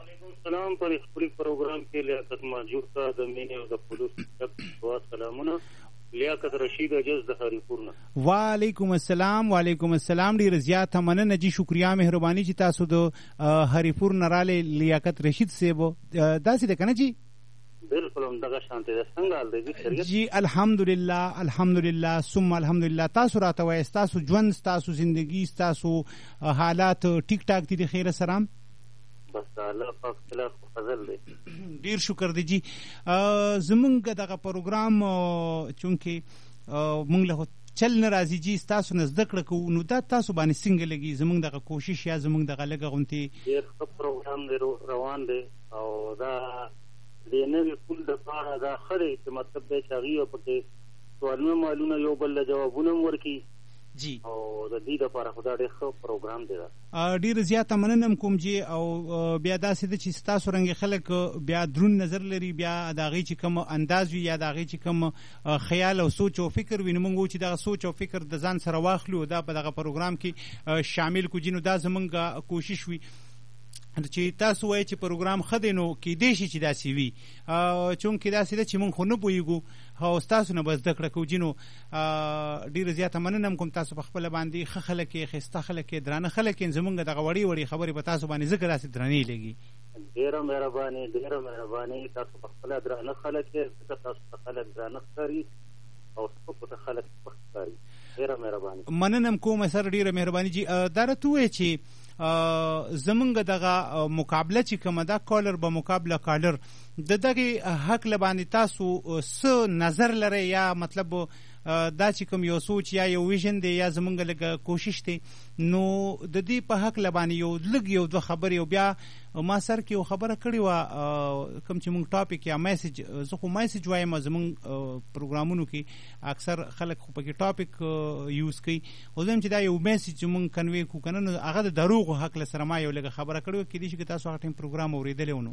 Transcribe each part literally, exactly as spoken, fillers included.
وعلیکم السلام. په خپل پروګرام کې لیاقت ماجور ته د مینې او د پولیس دوا سلامونه. لیاقت رشید اجز د هریپور نه. وعلیکم السلام. وعلیکم السلام. ډیر زیات مننه جی، شکریا مهرباني چې تاسو د هریپور نه راله. لیاقت رشید صاحب داسې ده کنه جی؟ بالکل هم دغه شانته ده. څنګه حال دی خیریت؟ جی الحمدلله الحمدلله ثم الحمدلله. تاسو راته وایي تاسو ژوند، تاسو زندگی، تاسو حالات ټیک ټاک دي خیر سره؟ بس الله پاک خلاف فضل دی. ډیر شکر دی جی. زمونږ دغه پروګرام چونکې مونږ له چل ناراضي جی، تاسو نه زده کړه کوو، نو دا تاسو باندې څنګه لګي؟ زمونږ دغه کوشش یا زمونږ دغه لګه غونتی ډیر ښه پروګرام دی روان دی او دا د نوې کول د پاره دا خره چې مطلب دی چې هغه پکې سوالونه مالونه یو بل جوابونه ورکي جی، او د دې لپاره خدای ډېر ښه پروګرام دی. ډیر زیاته مننه کوم جی. او بیا داسې د چې تاسو رنګ خلک بیا درون نظر لري، بیا د هغې چې کوم انداز وي یا د هغې چې کوم خیال او سوچ او فکر وي، نو موږ چې دغه سوچ او فکر د ځان سره واخلو، دا په دغه پروګرام کې شامل کو جي. نو دا زمونږ کوشش وي چې تاسو وایي چې پروګرام ښه دی، نو کیدای شي چې داسې وي، چونکې داسې ده چې موږ خو نه پوهېږو او ستاسو نه به زده کړه کوو جي. نو ډېره زیاته مننه کوم تاسو په خپله باندې ښه خلک یې، ښایسته خلک یې، درانه خلک یې. زمونږ دغه وړې وړې خبرې په تاسو باندې ځکه داسې درنې لګي. ډېره مهرباني ډېره مهرباني. تاسو په خپله درانه خلک یې، ځکه تاسو ته خلک درانه ښکاري او سپکو ته خلک سپک ښکاري. ډېره مهرباني. مننه کوم سر، ډېره مهرباني جي. دا راته ووایه چې زمونږ دغه مقابله چې کومه ده، کالر به مقابله کالر، د دغې حق له باندې تاسو څه نظر لرئ؟ یا مطلب دا چې کوم یو سوچ یا یو ویژن دی یا زمونږ لږه کوشش دی، نو د دې په حق له باندې یو لږ یو دوه خبرې. او بیا ما سر کې یو خبره کړې وه، کوم چې مونږ ټاپک یا میسج، زه خو میسج وایم زمونږ پروګرامونو کې اکثر خلک خو پکې ټاپک یوز کوي، خو زه یم چې دا یو میسج چې مونږ کنوی کوو که نه، نو هغه د دروغو حق له سره ما یو لږه خبره کړې وه. کېدای شي که تاسو هغه ټایم پروګرام اورېدلی و. نو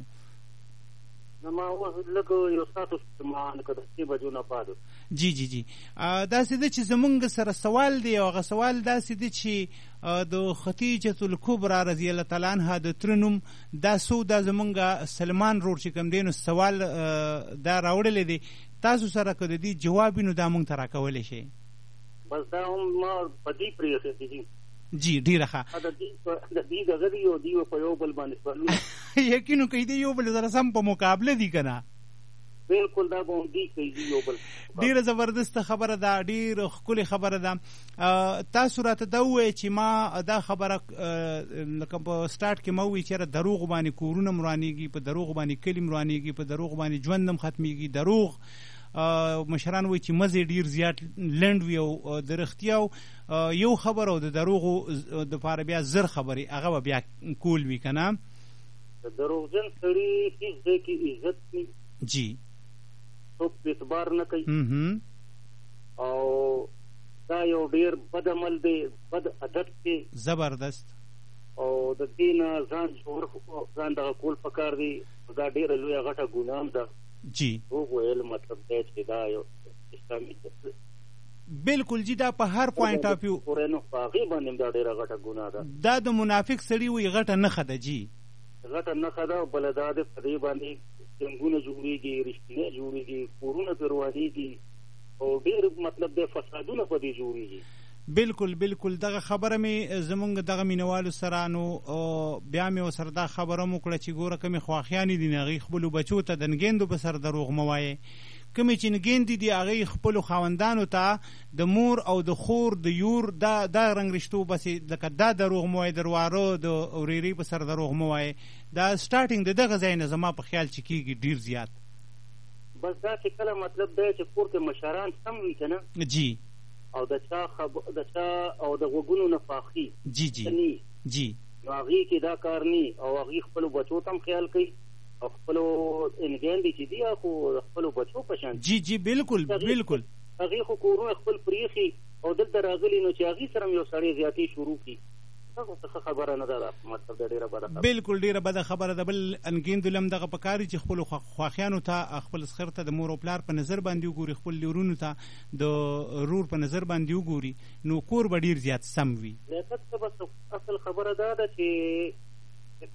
ما لږ یو ساعت ما لکه د شپې بجو نه بعد جی جی جی داسې ده چې زمونږ سره سوال دی، او هغه سوال داسې دی چې د خدیجة الکبرا رضی الله تعالی عنها د تره نوم دا سو دا زمونږ سلمان رور چې کوم دی، نو سوال دا راوړلی دی. تاسو سره که د دې جواب وي نو دا مونږ ته راکولی شئ. بس دا هم ما په دې پرېښی دي جی. ډېره ښه. د دې دغه دی او دوی په یو بل باندې سوالونه یقینو کوي دی یو بل سره سم په مقابله دي که نه؟ بالکل دا به هم دی کوي یو بل. ډېره زبردسته خبره ده، ډېره ښکلې خبره ده. تاسو راته دا ووایئ چې ما دا خبره لکه په سټارټ کې ما ووایي چېرې دروغ باندې کورونه م ورانېږي، په دروغ باندې کلي م ورانېږي، په دروغ باندې ژوند هم ختمېږي. دروغ مشران وایي چې مزې ډېر زیات لنډ وي، او د رښتیاو یو خبر او د دروغو دپاره بیا زر خبرې هغه به بیا کول وي که نه؟ د دروغجن سړي هېڅ ځای کې عزت نه جی، څوک اعتبار نه کوي، او دا یو ډېر بد عمل دی، بد عادت دی زبردست. او د دې نه ځان جوړ ځان دغه کول پکار دی. دا ډېره لویه غټه ګناه هم ده جی. دروغ ویل مطلب دی چې دا یو اسلامي بالکل جی، دا په هر پوینټ اف ویو نو په هغې باندې هم دا ډېره غټه ګناه ده. دا د منافق سړي وایي غټه نښه ده جی، غټه نښه ده. بله دا د په دې باندې جنګونه جوړېږي، رښتینې جوړېږي، کورونه پرې روانېږي، او ډېر مطلب دی فسادونه په دې جوړېږي. بالکل بالکل. دغه خبره مې زمونږ دغه مینوالو سره، نو بیا مې ورسره دا خبره هم وکړه چې ګوره کومې خواښیانې دي، هغې خپلو بچو ته د نګیندو په سر دروغ مه وایئ. کومې چې نګیندې دي هغې خپلو خاوندانو ته د مور او د خور د یور دا دا رنګ رشتو بسې لکه دا دروغ مه وایئ، د رواره د ورېرې په سر دروغ مه وایئ. دا سټارټینګ د دغه ځای نه زما په خیال چې کېږي ډېر زیات. بس دا چې کله مطلب دی چې کور کې مشران سم وي که نه جی، او د چا خب... د چا او د غوږونو نه فاخي جی جی جی، نو هغې کې دا کار نه، او هغې خپلو بچو ته هم خیال کوي، او خپلو انګیندې چې دي خو د خپلو بچو په شان جی جی. بالکل بالکل. هغې خو کورونه خپل پرېښي او دلته راغلي، نو چې هغې سره هم یو سړی زیاتې شروع کړي، هغه څه خبره نه ده. مطلب دا ډېره بده خبره. بالکل ډېره بده خبره ده. بل انګیندو له هم دغه پکار دي چې خپلو خواښیانو ته، خپل سخر ته د مور او پلار په نظر باندې وګوري، خپل لورونو ته د رور په نظر باندې وګوري، نو کور به ډېر زیات سم وي. لیاقت ته بس اصل خبره دا ده چې